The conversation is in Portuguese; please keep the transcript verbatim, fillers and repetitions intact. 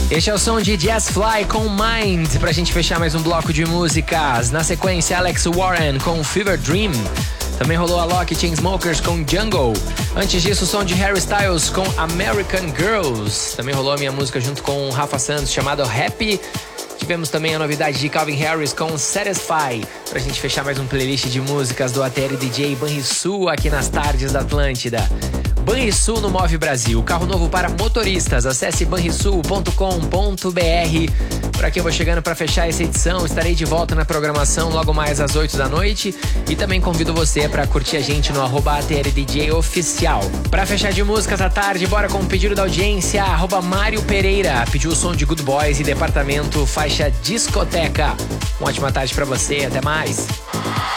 Este é o som de Jazz Fly com Mind, pra gente fechar mais um bloco de músicas. Na sequência, Alex Warren com Fever Dream. Também rolou a Loki Chainsmokers com Jungle. Antes disso, o som de Harry Styles com American Girls. Também rolou a minha música junto com Rafa Santos, chamada Happy. Tivemos também a novidade de Calvin Harris com Satisfy, pra gente fechar mais um playlist de músicas do A T L D J Banrisul aqui nas tardes da Atlântida. Banrisul no Move Brasil, carro novo para motoristas. Acesse banrisul ponto com ponto b r. Por aqui eu vou chegando para fechar essa edição. Estarei de volta na programação logo mais às oito da noite. E também convido você para curtir a gente no arroba A T L D J Oficial. Para fechar de músicas à tarde, bora com o pedido da audiência. Arroba Mário Pereira pediu o som de Good Boys e Departamento, faixa Discoteca. Uma ótima tarde para você, até mais.